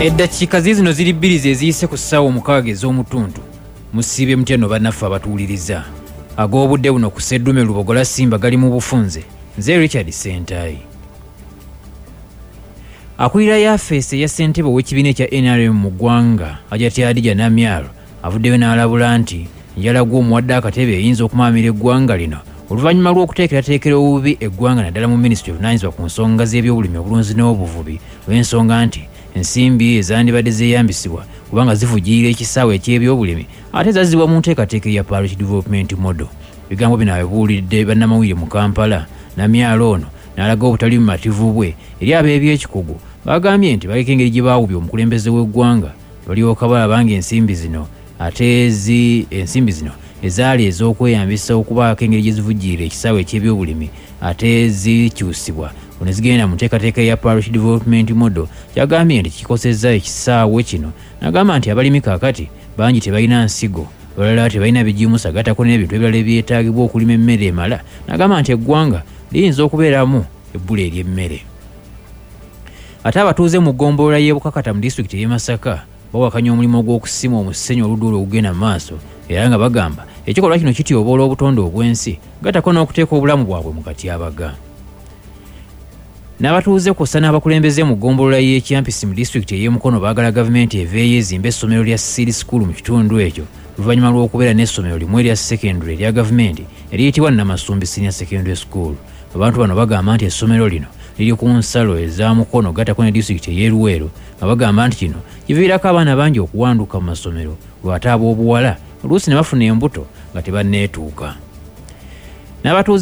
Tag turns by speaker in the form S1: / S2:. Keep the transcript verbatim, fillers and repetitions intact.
S1: Eddakiika zino ziri bbiri ze ziyise ku ssaawa omukaaga ez'omutundu musiibe mutya nno bannaffe abatuwuliriza ag'obudde buno ku Sseddume Lubogola Simba gali mu bufunze nze Richard Sentayi. Akulira yafeesi eya ssentebe w'ekibiina ekya N R M mu ggwanga Hajati Hadija Namyalo avuddeyo n'alabula nti njala gw'omuwadde akatebe eyinza okumaamira eggwanga lino oluvannyuma lw'okuteekerateekera obubi eggwanga naddala mu minisitule evunaanyizibwa ku nsonga z'ebyobulimi obulunzi n'obuvubi olw'ensonga nti ensimbi ezandibadde zeeyambisibwa kubanga zivujjirira ekisaawe eky'ebyobulimi ate zazzibwa mu nteekateeka ya Parish Development Model. Ebigambo bino abibuulidde bannamawulire mu Kampala. Namyalo ono n'alaga obutali bumativu bwe eri ab'ebyekikugu bagambye nti baleka engeri gye baawubya omukulembeze w'eggwanga balyoka balaba nga ensimbi zino ate ezi ensimbi zino ezaali ez'okweyambisa okubaako engeri gye zivujjirira ekisaawe eky'ebyobulimi ate zikyusibwa ne zigenda mu nteekateeka ya Parish Development Model. Kyagambye nti kikosezza ekisaawe kino n'agamba nti abalimi kaakati bangi tebalina nsigo balala tebalina bigimusa gattako n'ebintu ebirala ebyetaagibwa okulima emmere emala. N'agamba nti eggwanga liyinza okubeeramu ebbula ery'emmere. Ate abatuuze mu ggombolola y'e Bukakata mu disitulikiti y'e Masaka bawakanya omulimu gw'okusima omusenyu oludda olw'okugenda mu maaso era nga bagamba ekikolwa kino kityoboola obutonde obw'ensi gattako n'okuteeka obulamu bwabwe mu katyabaga. N'abatuuze kw'ossa n'abakulembeze mu ggombolola y'e Kyampisi mu disitulikiti ey'e Mukono baagala gavumenti eveeyo ezimba essomero lya Seed School mu kitundu ekyo oluvannyuma lw'okubeera n'essomero limu erya sekendule erya gavumenti eriyitibwa Namasumbi Senior Secondary School. Abantu bano bagamba nti essomero lino liri ku nsalo eza Mukono gattako ne disitulikiti ey'e Luweero nga bagamba nti kino kiviirako abaana bangi okuwanduka mu masomero lw'ate ab'obuwala oluusi ne bafuna embuto nga tebanneetuuka. N'abatuuze